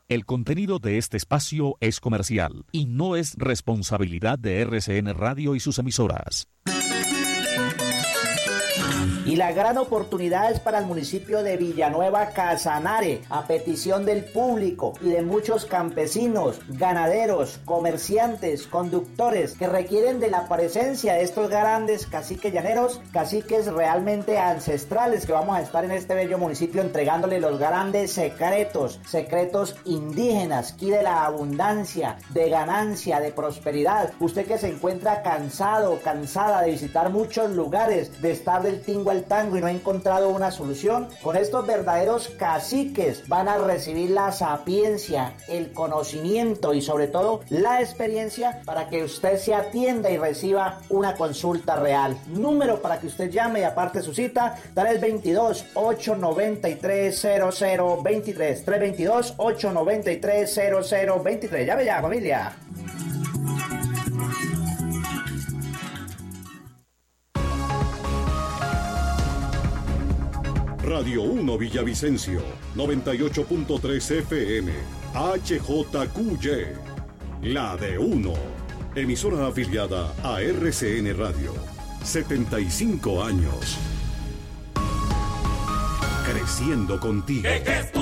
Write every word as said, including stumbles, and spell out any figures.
El contenido de este espacio es comercial y no es responsabilidad de R C N Radio y sus emisoras. Y la gran oportunidad es para el municipio de Villanueva Casanare, a petición del público y de muchos campesinos, ganaderos, comerciantes, conductores que requieren de la presencia de estos grandes caciques llaneros, caciques realmente ancestrales, que vamos a estar en este bello municipio entregándole los grandes secretos, secretos indígenas, aquí de la abundancia, de ganancia, de prosperidad. Usted que se encuentra cansado, cansada de visitar muchos lugares, de estar del tingo al tango y no ha encontrado una solución, con estos verdaderos caciques van a recibir la sapiencia, el conocimiento y sobre todo la experiencia para que usted se atienda y reciba una consulta real. Número para que usted llame y aparte su cita, dará el veintidós, ochocientos noventa y tres, cero cero veintitrés, trescientos veintidós, ochocientos noventa y tres, cero cero veintitrés. Llame ya, familia. Radio uno Villavicencio, noventa y ocho punto tres F M, H J Q Y, la de uno, emisora afiliada a R C N Radio, setenta y cinco años, creciendo contigo.